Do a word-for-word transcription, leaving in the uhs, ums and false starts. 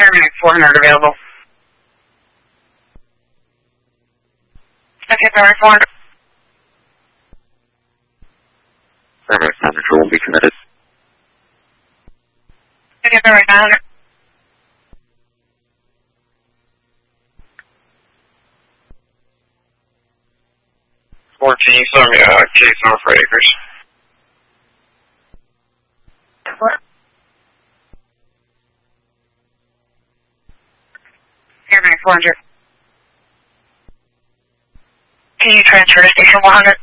Paramedic four hundred available. Okay, Paramedic four hundred. Paramedic nine hundred will be committed. Okay, Paramedic nine hundred. fourteen, sorry, uh, case on for Acres. What? Paramedic four hundred. Can you transfer to station one hundred?